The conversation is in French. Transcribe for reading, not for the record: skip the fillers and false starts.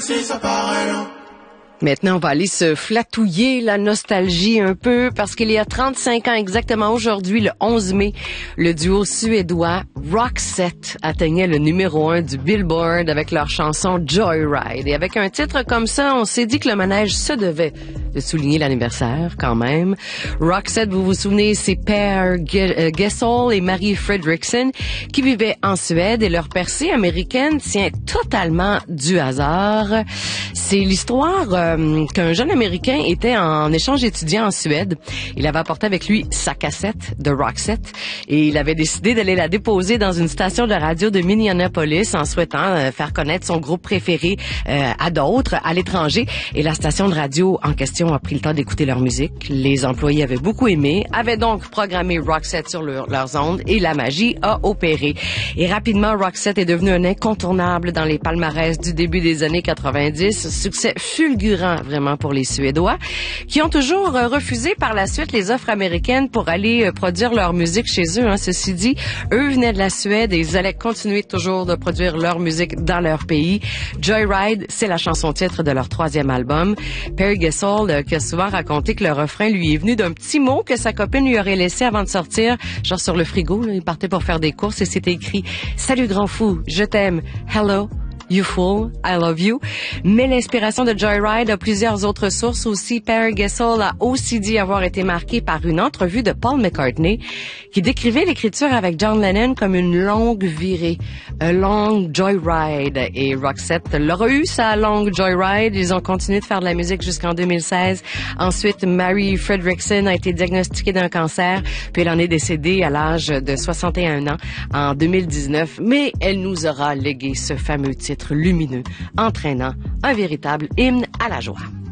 si ça paraît long. Maintenant, on va aller se flatouiller la nostalgie un peu parce qu'il y a 35 ans exactement aujourd'hui, le 11 mai, le duo suédois Roxette atteignait le numéro 1 du Billboard avec leur chanson Joyride. Et avec un titre comme ça, on s'est dit que le manège se devait de souligner l'anniversaire quand même. Roxette, vous vous souvenez, c'est Per Gessle et Marie Fredriksson qui vivaient en Suède et leur percée américaine tient totalement du hasard. C'est l'histoire qu'un jeune Américain était en échange étudiant en Suède. Il avait apporté avec lui sa cassette de Roxette et il avait décidé d'aller la déposer dans une station de radio de Minneapolis en souhaitant faire connaître son groupe préféré à d'autres à l'étranger. Et la station de radio en question a pris le temps d'écouter leur musique. Les employés avaient beaucoup aimé, avaient donc programmé Roxette sur leurs ondes et la magie a opéré. Et rapidement, Roxette est devenu un incontournable dans les palmarès du début des années 90. Succès fulgurant vraiment pour les Suédois, qui ont toujours refusé par la suite les offres américaines pour aller produire leur musique chez eux. Ceci dit, eux venaient de la Suède et ils allaient continuer toujours de produire leur musique dans leur pays. Joyride, c'est la chanson-titre de leur 3e album. Per Gessle, qui a souvent raconté que le refrain lui est venu d'un petit mot que sa copine lui aurait laissé avant de sortir, genre sur le frigo. Il partait pour faire des courses et c'était écrit « Salut grand fou, je t'aime, hello ». You Fool, I Love You. Mais l'inspiration de Joyride a plusieurs autres sources aussi. Per Gessle a aussi dit avoir été marqué par une entrevue de Paul McCartney qui décrivait l'écriture avec John Lennon comme une longue virée, a long joyride. Et Roxette l'aura eu sa longue joyride. Ils ont continué de faire de la musique jusqu'en 2016. Ensuite, Marie Fredriksson a été diagnostiquée d'un cancer, puis elle en est décédée à l'âge de 61 ans en 2019. Mais elle nous aura légué ce fameux titre lumineux, entraînant un véritable hymne à la joie.